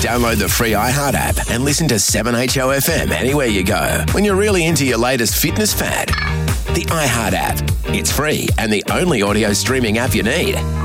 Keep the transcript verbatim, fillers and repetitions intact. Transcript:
Download the free iHeart app and listen to seven H O F M anywhere you go. When you're really into your latest fitness fad, the iHeart app. It's free and the only audio streaming app you need.